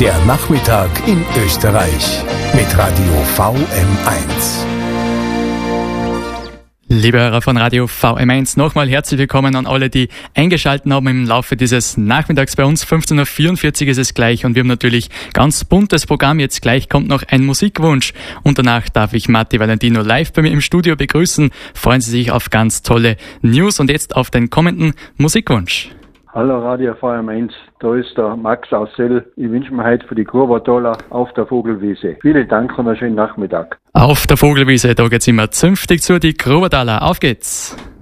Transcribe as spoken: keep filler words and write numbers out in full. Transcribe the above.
Der Nachmittag in Österreich mit Radio V M eins. Liebe Hörer von Radio V M eins, nochmal herzlich willkommen an alle, die eingeschaltet haben im Laufe dieses Nachmittags bei uns. fünfzehn Uhr vierundvierzig ist es gleich und wir haben natürlich ganz buntes Programm. Jetzt gleich kommt noch ein Musikwunsch und danach darf ich Matti Valentino live bei mir im Studio begrüßen. Freuen Sie sich auf ganz tolle News und jetzt auf den kommenden Musikwunsch. Hallo Radio V M eins, da ist der Max aus Sell. Ich wünsche mir heute für die Kurvataler auf der Vogelwiese. Vielen Dank und einen schönen Nachmittag. Auf der Vogelwiese, da geht's immer zünftig zu, die Grubataler. Auf geht's!